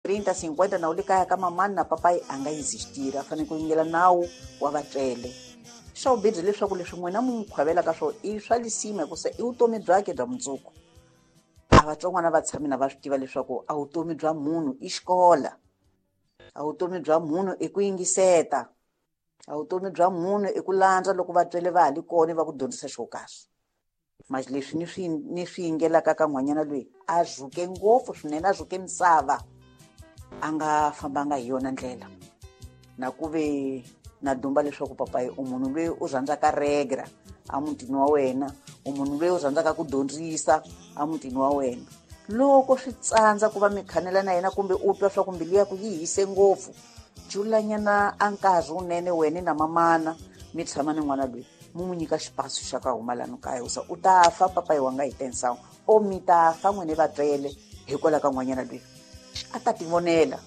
30, 50 na u le kaya ka mamani na papayi a nga existira, a fanele ku yingela nawu wa vatswele. Xa vubihi leswaku leswi n'wina mu n'wi khwavela ka swona i swa lisima hikusa i vutomi byakwe bya mundzuku. A vatson'wana va tshami na va swi tiva leswaku a vutomi bya munhu i xikola, a vutomi bya munhu i ku yingiseta, a vutomi bya munhu i ku landza loko vatswele va ha li kona va ku dyondzisa xo karhi. Mara leswi ni swi yingelaka ka n'wanyana loyi a zhuke ngopfu swinene, a zhuke misava, a nga fambanga hi yona ndlela. Na ku ve na dumba leswaku papayi u munhu loyi u rhandzaka regra a mutini wa wena, u munhu loyi u rhandzaka ku dyondzisa a mutini wa wena. Loko swi tsandza ku va mi khanela na yena kumbe u twa swa ku mbilu ya ku yi hise ngopfu, julanyana a nkarhi wunene wena na mamana mi tshama ni n'wana loyi mu n'wi nyika xipaso xa ka huma lani kaya, usa u ta fa papayi wa nga hi tensangu o mi ta fa n'wini vatswele hikwalaho ka n'wanyana loyi. A ta tivonela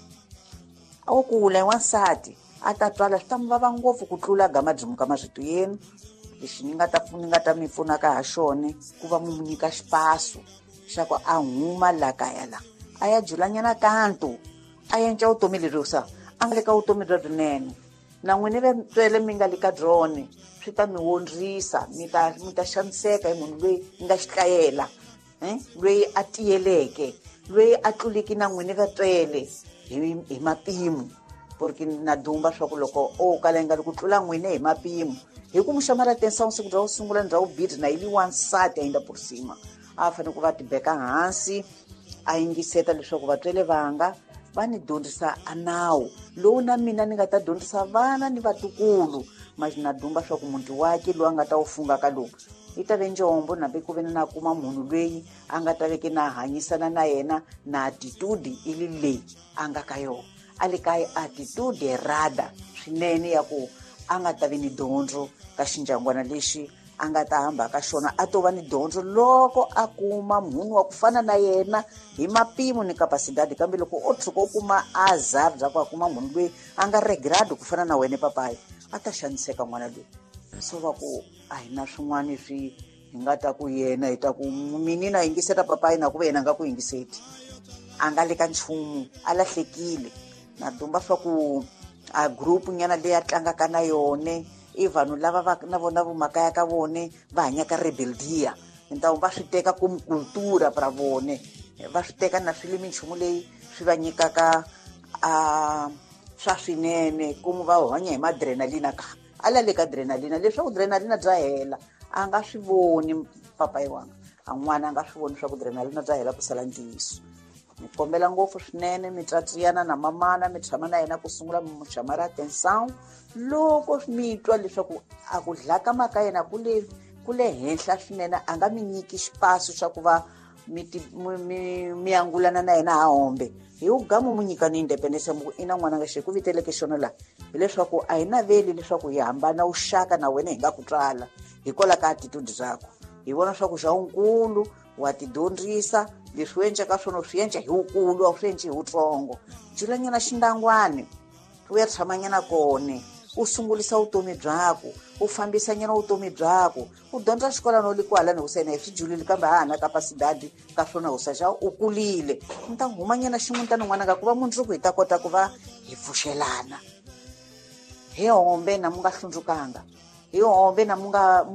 a wo kula hi wansati, a ta tswala swi ta mi vava ngopfu ku tlula gamadzumu ka mazito yenu. Lexi ni nga ta mi pfunaka ha xone ku va mu nyika xipaso xa ku a huma la kaya la a ya julanyana kantu, a yenca vutomi lerisa a nga le ka vutomi byinene. Na n'wini vatswele mi nga le ka byone swi ta mi wondzisa, mi ta xaniseka hi munhu loyi nga xitlayela, loyi a tiyeleke, loyi a tluliki na n'wini vatswele hi mapimo. Porque na dumba swa ku loko o kala nga ku tlula n'wina hi mapimo hi ku muxamara tensangu siku bya ku sungula bya vubihi na yili wansati a yinda por cima, a fanele ku va ti beka hansi a yingiseta leswaku vatswele vanga va ni dyondzisa a nawu lowu na mina ni nga ta dyondzisa vana ni vatukulu. Mara na dumba swa ku muti wake lowu a nga ta wu funga ka lowu yi ta ve njombo, nambe ku ve na kuma munhu loyi a nga ta veke na hanyisana na yena na attitude ili leyi a nga ka yona. A le kaya attitude rada swinene ya ku a nga ta vi ni dyondzo ka xindyangwana lexi a nga ta hamba ka xona, a to va ni dyondzo loko a kuma munhu wa ku fana na yena hi mapimo ni capacidade. Kambe loko o tshuka u kuma azar bya ku a kuma munhu loyi a nga regrado ku fana na wena papayi, a ta xaniseka n'wana loyi. So va ku a hi na swin'wana swi hi nga ta ku yena hi ta ku mini na yingiseta papayi na ku ve yena nga ku yingiseti, a nga le ka nchumu, a lahlekile. Na dumba swa ku a group nyana leyi a tlangaka na yone i vanhu lava va na vona vumakaya ka vone va hanyaka rebeldia, ntawu va swi teka como cultura para vone, va swi teka na swili minchumu leyi swi va nyikaka swa swinene como va hanya hi madrenalina ka ala le ka adrenalina. Leswaku adrenalina bya hela a nga swi voni papayi wanga, a n'wana a nga swi voni swa ku adrenalina bya hela ku sala ntiyiso. Mi kombela ngopfu swinene mi tsatsiyana na mamana, mi tshama na yena ku sungula muxamara tensangu. Loko mi twa leswaku a ku dlakama ka yena ku le henhla swinene, a nga mi nyiki xipaso xa ku va mi angulana na yena ha hombe hi ugamu mu nyika ni independence mu ina n'wana nga xi ku viteleke xona la, hileswaku a hi naveli leswaku hi hambana vuxaka na wena hi nga ku tswala hikwalaho ka attitude zakwe. Hi vona swa ku xa unkulu wa ti dyondzisa leswi u endlaka swona swi endla hi wukulu, a swi endli hi wutsongo. Julanyana xindangwani u ya tshamanyana kone, u sungulisa vutomi byakwe, u fambisa nyana vutomi byakwe, u dyondza xikola no liku halani husena hi swi julile kambe ha na capacidade ka swona husa xa u kulile. Ni ta humanyana xin'we ta n'wana nga ku va mundzuku hi ta kota ku va hi pfuxelana hi hombe na mu nga hlundzukanga, hi hombe na mu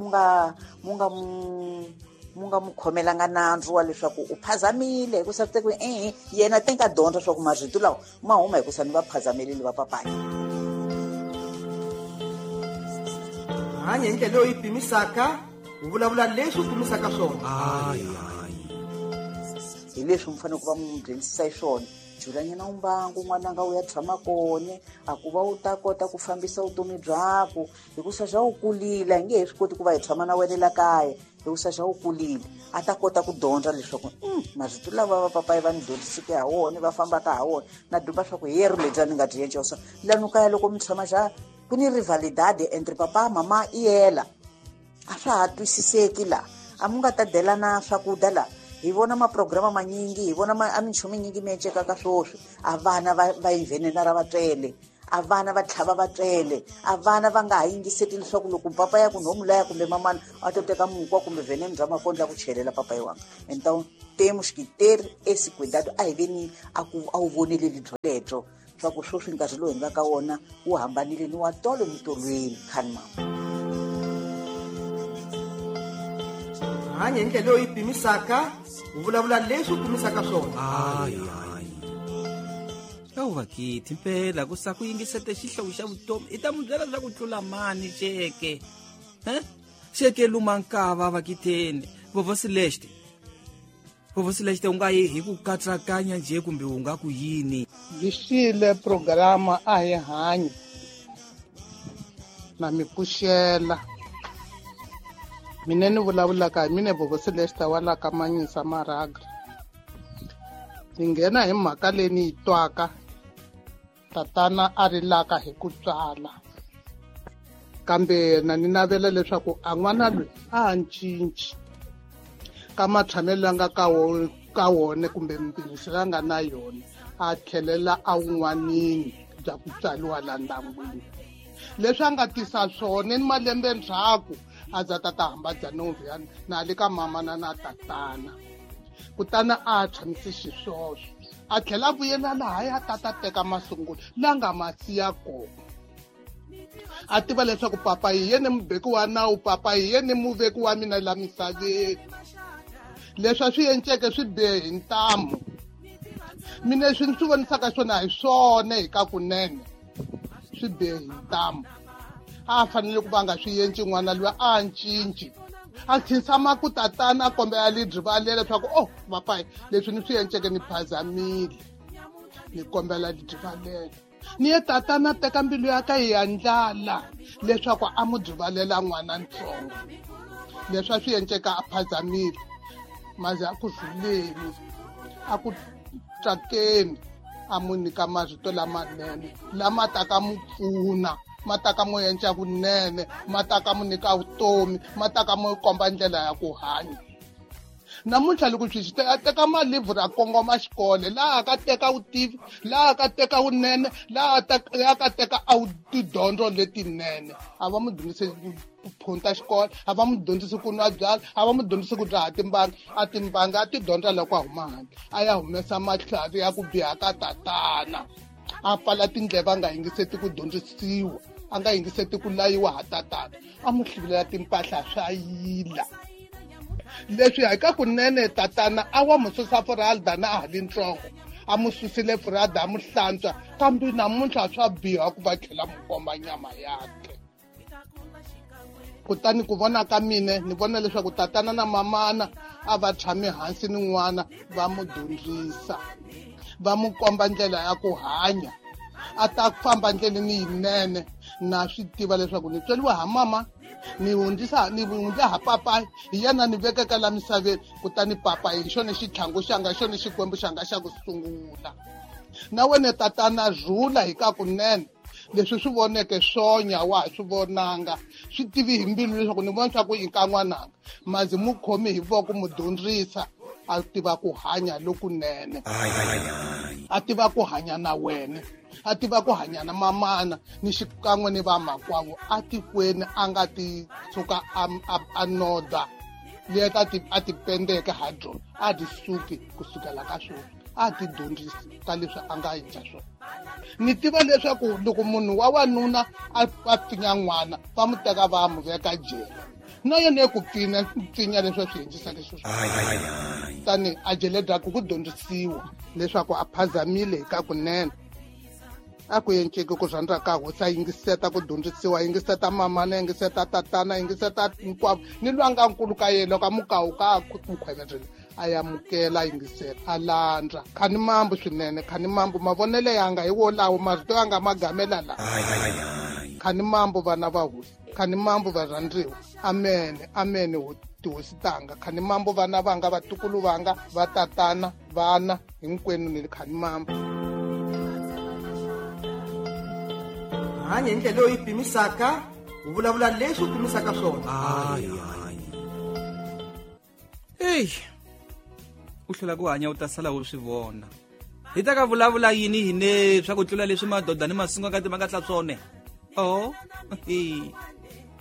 nga mu khomelanga nandzu wa leswaku u phazamile hikusa ku yena te nga dyondza swa ku marito lawa ma huma hikusa ni va phazameleli va papayi. Hanya hi ndlela yo yi pimisaka, u vulavula leswi u pimisaka swona. Hi leswi mi fanele ku va mu dyondzisa hi swona. Julanyana umbangu n'wananga u ya tshama kone, a ku va u ta kota ku fambisa vutomi byakwe hikusa bya u kulile. A nge he swi koti ku va hi tshama na wena la kaya hikusa bya u kulile. A ta kota ku dyondza leswaku marito lava va papayi va ni dyondziseke ha wona, va fambaka ha wona, na dumba swa ku hi yeri lebyi a ni nga byi endla usa lani kaya. Loko mi tshama xa ku ni rivalidade entre papa mama i yela, a swa ha twisiseki la, a mu nga ta delana swakudya la. Hi vona maprograma manyingi, hi vona a minchumu nyingi mi enceka ka swoswi. A vana va yinvenela ra vatswele, a vana va tlhava vatswele, a vana va nga ha yingiseti leswaku loko papa ya ku nhomulaya kumbe mamana a to teka mukwa kumbe veneni bya makondla ku chelela papayi wanga. temos que ter esse cuidado a hi veni a wu vonile lidlo ledyo swa ku sweswi nkarhi lowu hi nga ka wona wu hambanile ni wa tolo ni tolweni khani mama. hanya hi ndlela leyi yi pimisaka u vulavula leswi u pimisaka swona. hayi yawu vakithi mpela ku sa ku yingisete xihlovo xa vutomi i ta mu byela swa ku tlula mani xeke lumankava vakitheni vovo Celeste u nga yi hi ku katsakanya nje kumbe u nga ku yini. Gixile programa a hi hanya na mi puxela mina ni vulavulaka hi mine vovo Celeste wa la ka Manyisa Maraga. Ni nghena hi mhaka leyi ni yi twaka tatana a rilaka hi ku tswala kambe na ni navela leswaku a n'wana loyi a cinci ka matshamelo la nga ka wona kumbe mpimiso la nga na yona a tlhelela a wun'wanini bya ku tswaliwa la ndyangwini leswi a nga tisa swona ni malembe ndzhaku a za ta hamba Janovia na le ka mama na tatana kutana a tshamise xiswoswo a tlhela vuyela laha ya tata teka masungulo la nga masiya kona a tiva leswaku papa hi yena mubeki wa nawu papa hi yena muveki wa mina la misaveni leswi a swi enceke swi bihe hi ntamu mina leswi ni swi vonisaka swona hi swona hi ka kunene swi bihe hi ntamu a fanele ku va nga swi yenci n'wana loyi a ncinci a tshama ku tatana a kombela lidri valela leswaku papa leswi ni swi enceke ni phazamile ni kombela lidri valela ni ye tatana teka mbilu ya ka hi ya ndlala leswaku a mu drivalela n'wana ntsongo leswi a swi enceka a phazamile maze a ku zuleni a ku tsakeni a mu nyika marito lamanene lama taka mu pfuna mataka mo yenca kunene mataka mu nyika vutomi mataka mo komba ndlela ya ku hanya. Namuntlha loko swi a teka malivhu ra kongoma xikole laha ka teka vutivi laha ka teka vunene laha ka teka tidyondzo letinene a va mu dyondzise ku phunta xikole a va mu dyondzise ku nwa byala a va mu dyondzise ku dzaha timbanga a ti dyondza loko a huma handle a ya humesa matlhari ya ku biha ka tatana a pfala tindleva a nga yingiseti ku dyondzisiwa a nga yingiseti ku layiwa ha tatana a mu hlivilela timpahla swa yila leswi hi ka kunene tatana a wa mu susa Furalda na hali ntsongo a mu susile Furalda a mu hlantswa kambe namuntlha swa biha ku va tlhela mu komba nyama yake kutani ku vona ka mine ni vona leswaku tatana na mamana a va tshame hansi ni n'wana va mu dyondzisa va mu komba ndlela ya ku hanya a ta famba ndleleni yinene na swi tiva leswaku ni tsweliwa ha mama ni hundza ha papa hi yena ni vekeka la misaveni kutani papa hi xona xitlhangu xanga xona xikwembu xanga xa ku sungula na wena tatana rhula hi ka kunene leswi swi voneke swonya wa ha swi vonanga swi tivi hi mbilu leswaku ni vona swa ku i ka n'wananga maze mu khomi hi voko mu dyondzisa a tiva ku hanya lokunene a tiva ku hanya na wena a tiva ku hanya na mamana ni xikan'we ni vamakwavo a tikweni a nga ti tshuka a noda leta a ti pendeke ha byona a ti suki kusukela ka swona a ti dyondzisi ka leswi a nga endla swona ni tiva leswaku loko munhu wa wanuna a pfinya n'wana va mu teka va mu veka jele na yena ku pfinya leswi swi endlisa leswi tani a jele draku ku dyondzisiwa leswaku a phazamile ka kunene a ku yenceki ku rhandza ka hosi a yingiseta ku dyondzisiwa yingiseta mamana yingiseta tatana yingiseta hinkwavo ni lwanga nkulu ka yena loko a mukawu ka mukhwevetele a yamukela yingiseta a landza khani mambu swinene khani mambu mavonele yanga hi wo lawo marito yanga magamela la khani mambu vana va hosi khani mambu varhandziwa amen tihosi tanga khani mambu vana vanga vatukulu vanga va tatana vana hinkwenu ni khani mambu. hanya hi ndlela leyi pimisaka u vulavula leswi u pimisaka swona. u hlwela ku hanya u ta sala u swi vona hi ta ka vulavula yini hine swa ku tlula leswi madoda ni masunga ka timanga tla swone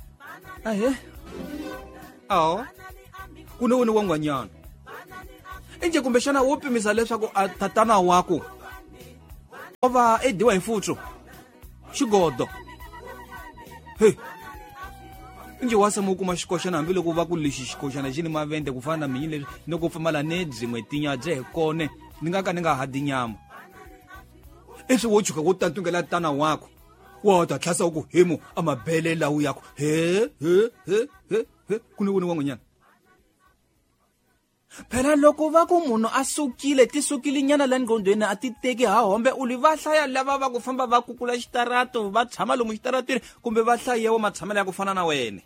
ku ne wini wa n'wanyana enje kumbe xana wo pimisa leswaku a tatana wako o va ediwa hi mfutsu xigodo he nje wasema u kuma xikoxana hambiloko va ku lexi xikoxana xi ni mavende ku fana na minyi leswi ni ku pfumala ne byin'we tinyabye hi kone ni nga ka ni nga hadi nyama eswi wo chuka wo tantungela tana wako wa ta tlhasa ku hemo a mabele lawu yako he ku ni woni wan'wanyana phela loko va ku munhu a sukile ti sukile nyana la ngondweni a ti teki ha hombe u li va hlaya lava va ku famba va kukula xitarato va tshama lomu xitaratweni kumbe va hlayewa matshamelo ya ku fana na wena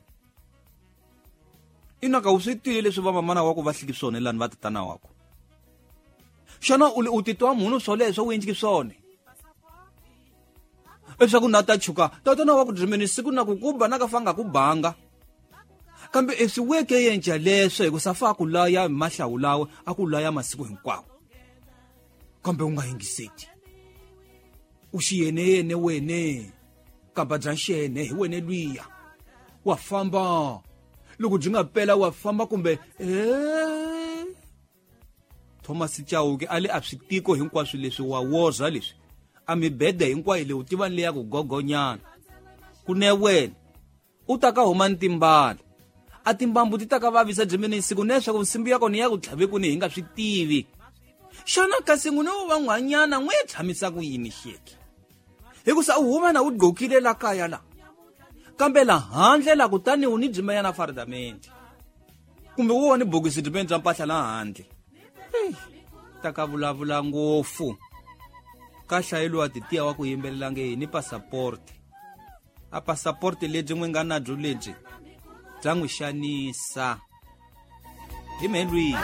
inaka u swi tile leswi va mamana wa ku va hliki swona lani va tatana wako xana u titwa munhu swo leswo u endliki swona leswaku na ta chuka tatana wa ku dreameni siku na ku kuba na ka fanga ku banga kambe eswi weke yenja leswo hi ku safa ku laya mahlawulawe a ku laya masiku hinkwawo kambe u nga yingiseti u xiyene wene kamba bya xene hi wene lwiya wa famba loko byi nga pela wa famba kumbe Thomas Chauke ali a switiko hinkwaswo leswi wa woza leswi a mibede hinkwayo leyi u tivani leya ku gogonyana ku ne wena u ta ka huma ntimbala a timbambu ti ta ka vavisa Germany siku neswaku nsimbi yako ni ya ku tlhaveku ni hi nga swi tivi xana kasi n'wina u van'wanyana n'wi tshamisa ku yini xeki hikusa u huma na u gokile la kaya la kambe la handle la kutani u ni byimayana fardamenti kumbe u woni bokisi dipenti ra mpahla la handle ta ka vulavula ngopfu ka hlayeliwa titiya wa ku yimbelelange hi ni pasaporte a pasaporte lebyi n'wi nga na byo lebyi bya n'wi xanisa hi mhelwihi